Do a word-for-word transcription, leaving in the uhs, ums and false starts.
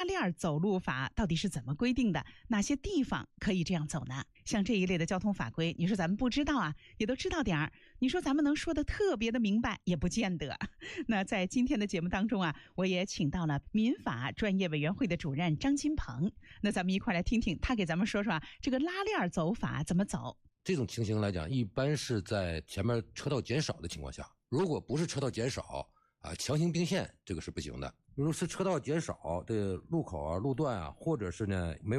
链走路法到底是怎么规定的？哪些地方可以这样走呢？像这一类的交通法规，你说咱们不知道啊，也都知道点儿。你说咱们能说的特别的明白，也不见得。那在今天的节目当中啊，我也请到了民法专业委员会的主任张金鹏。那咱们一块来听听他给咱们说说啊，这个拉链走法怎么走。 这种情形来讲，一般是在前面车道减少的情况下，如果不是车道减少啊，强行并线这个是不行的。如果是车道减少的路口啊、路段啊，或者是呢没有